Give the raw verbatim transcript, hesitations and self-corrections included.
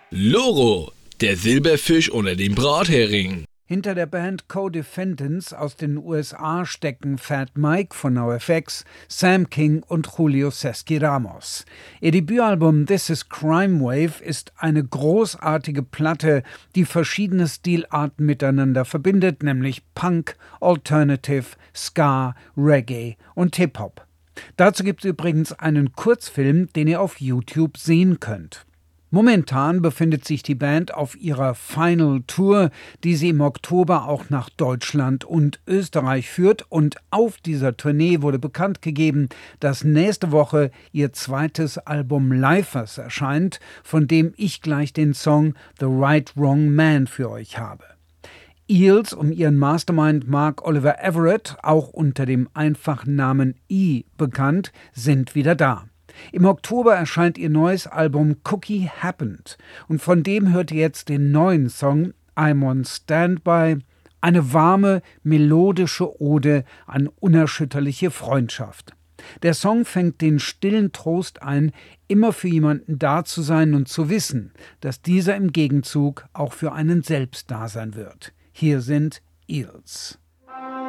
Loro, der Silberfisch unter dem Brathering. Hinter der Band Co-Defendants aus den U S A stecken Fat Mike von NoFX, Sam King und Julio Seski Ramos. Ihr Debütalbum This Is Crime Wave ist eine großartige Platte, die verschiedene Stilarten miteinander verbindet, nämlich Punk, Alternative, Ska, Reggae und Hip-Hop. Dazu gibt es übrigens einen Kurzfilm, den ihr auf YouTube sehen könnt. Momentan befindet sich die Band auf ihrer Final Tour, die sie im Oktober auch nach Deutschland und Österreich führt. Und auf dieser Tournee wurde bekannt gegeben, dass nächste Woche ihr zweites Album Lifers erscheint, von dem ich gleich den Song The Right Wrong Man für euch habe. Eels um ihren Mastermind Mark Oliver Everett, auch unter dem einfachen Namen E bekannt, sind wieder da. Im Oktober erscheint ihr neues Album Cookie Happened und von dem hört ihr jetzt den neuen Song I'm on Standby, eine warme, melodische Ode an unerschütterliche Freundschaft. Der Song fängt den stillen Trost ein, immer für jemanden da zu sein und zu wissen, dass dieser im Gegenzug auch für einen selbst da sein wird. Hier sind Eels.